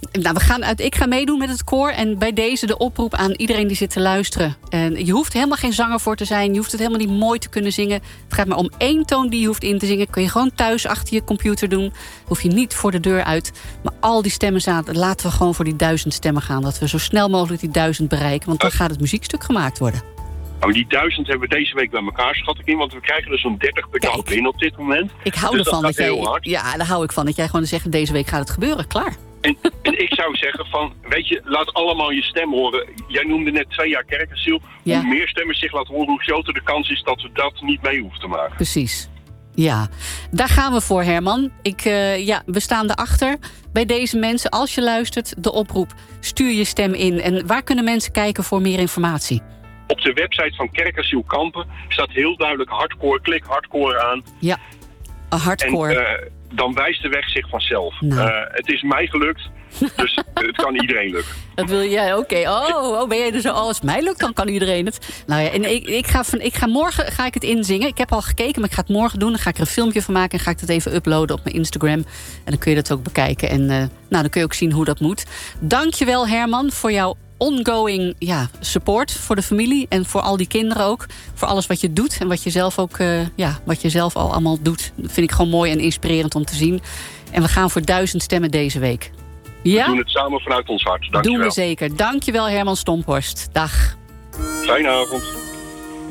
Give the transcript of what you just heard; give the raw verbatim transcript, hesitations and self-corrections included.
Nou, we gaan uit, ik ga meedoen met het koor. En bij deze de oproep aan iedereen die zit te luisteren. En je hoeft helemaal geen zanger voor te zijn. Je hoeft het helemaal niet mooi te kunnen zingen. Het gaat maar om één toon die je hoeft in te zingen. Kun je gewoon thuis achter je computer doen. Hoef je niet voor de deur uit. Maar al die stemmen zaten, laten we gewoon voor die duizend stemmen gaan. Dat we zo snel mogelijk die duizend bereiken. Want dan gaat het muziekstuk gemaakt worden. Nou, die duizend hebben we deze week bij elkaar, schat ik in. Want we krijgen er zo'n dertig per dag binnen op dit moment. Ik hou dus ervan dat, dat, dat jij... hard. Ja, daar hou ik van. Dat jij gewoon zegt, deze week gaat het gebeuren. Klaar. En, en ik zou zeggen van, weet je, laat allemaal je stem horen. Jij noemde net twee jaar kerkasiel. Ja. Hoe meer stemmen zich laten horen, hoe groter de kans is dat we dat niet mee hoeven te maken. Precies. Ja, daar gaan we voor, Herman. Ik, uh, ja, we staan erachter. Bij deze mensen, als je luistert, de oproep. Stuur je stem in. En waar kunnen mensen kijken voor meer informatie? Op de website van Kerkasiel Kampen staat heel duidelijk hardcore. Klik hardcore aan. Ja, hardcore. En uh, dan wijst de weg zich vanzelf. Nou. Uh, het is mij gelukt, dus het kan iedereen lukken. Dat wil jij, oké. Okay. Oh, oh, ben jij er zo? Oh, als het mij lukt, dan kan iedereen het. Nou ja, en ik, ik, ga, van, ik ga morgen ga ik het inzingen. Ik heb al gekeken, maar ik ga het morgen doen. Dan ga ik er een filmpje van maken en ga ik dat even uploaden op mijn Instagram. En dan kun je dat ook bekijken. En uh, nou, dan kun je ook zien hoe dat moet. Dankjewel, Herman, voor jouw ongoing ja, support voor de familie en voor al die kinderen ook. Voor alles wat je doet en wat je zelf ook uh, ja, wat je zelf al allemaal doet. Dat vind ik gewoon mooi en inspirerend om te zien. En we gaan voor duizend stemmen deze week. Ja? We doen het samen vanuit ons hart. Dank doen je wel. we zeker. Dankjewel, Herman Stomphorst. Dag. Fijne avond.